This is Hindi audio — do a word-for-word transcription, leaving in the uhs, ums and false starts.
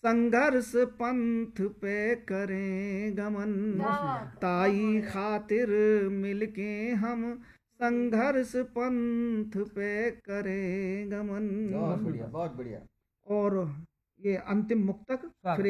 संघर्ष पंथ पे करें गमन, ताई खातिर मिलके हम संघर्ष पंथ पे करें गमन। बहुत बढ़िया, बहुत बढ़िया। और ये अंतिम मुक्तक। फिर